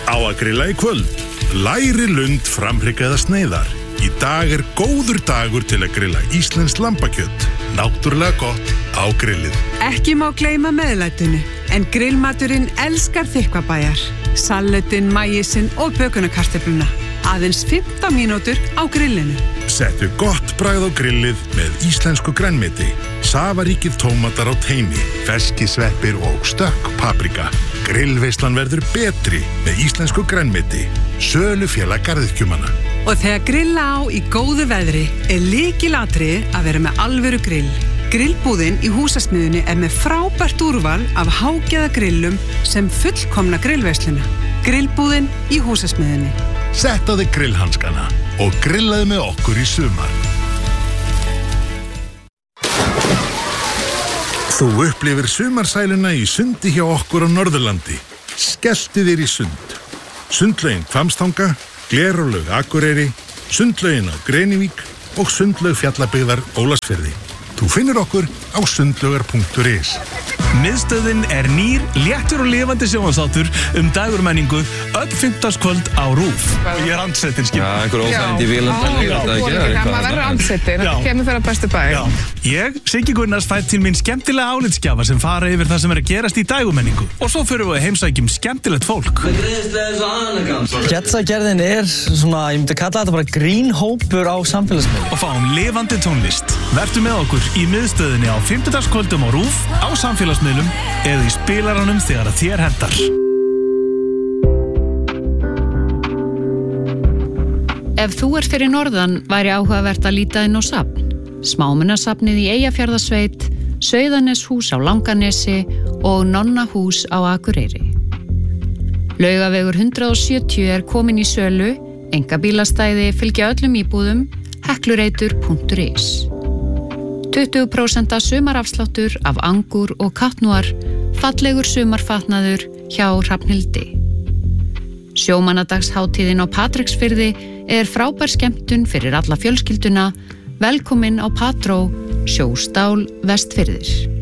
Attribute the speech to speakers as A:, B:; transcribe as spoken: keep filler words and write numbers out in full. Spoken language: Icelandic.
A: Á að grilla í kvöld. Læri lund, framhrygg eða sneiðar. Í dag er góður dagur til að grilla íslenskt lambakjöt. Náttúrulega gott á grillið.
B: Ekki má gleyma meðlætinu, en grillmaturinn elskar þykkvabæjar. Salatinn, maísinn og bökunarkartöfluna. Aðeins fimmtán mínútur á grillinu.
A: Settu gott bragð á grillið með íslensku grænmeti. Safaríkir tómatar á teini, ferskisveppir og stökk paprika. Grillveislan verður betri með íslensku grænmeti. Sölufélag garðyrkjumanna.
B: Og þegar grilla á í góðu veðri er lykilatriði að vera með alvöru grill. Grillbúðin í húsasmiðjunni er með frábært úrval af hágæðagrillum sem fullkomna grillveisluna. Grillbúðin í húsasmiðjunni.
A: Sett á þig grillhanskana og grillaðu með okkur í sumar. Þú upplifir sumarsæluna í sundi hjá okkur á Norðurlandi. Skelltu þér í sund. Sundlaugin Hvammstanga, Glerárlaug Akureyri, Sundlaugin á Grenivík og Sundlaug Fjallabyggðar Ólafsfirði. Þú finnur okkur á sundlaugar punktur is.
C: Miðstöðin er nýr, léttur og lifandi sjónvarpsþáttur um dagurmenningu öll fimmtudagskvöld á RÚV. Ég er andsettin, skil.
D: Já, einhver óþægindi í bílum.
E: Já, maður verður andsettin, þetta kemur fyrir bestu bæ.
C: Já. Ég, Siggi Gunnars, fætt til mín skemmtilega álitsgjafa sem fara yfir það sem er að gerast í dagurmenningu. Og svo förum við að heimsækjum skemmtilegt fólk.
F: Getsagerðin er svona, ég myndi kalla þetta bara grínhópur á samfélagsmiðlum.
C: Og fáum lifandi tónlist. Vertu með okkur í miðstöðinni á fimmtudagskvöldum á RÚV, á samfélagsmiðlum eða í spilaranum þegar að þér hentar.
G: Ef þú ert fyrir norðan væri áhugavert að líta inn á safn. Smámunasafnið í Eyjafjarðarsveit, Sauðaneshús á Langanesi og Nonnahús á Akureyri. Laugavegur hundrað og sjötíu er komin í sölu, einkabílastæði fylgja öllum íbúðum, heklureitur punktur is. tuttugu prósent sumarafsláttur af angur og katnúar, fallegur sumarfatnaður hjá Hrafnhildi. Sjómannadagshátíðin á Patreksfirði er frábær skemmtun fyrir alla fjölskylduna. Velkomin á Patró, Sjóstál, Vestfirðir.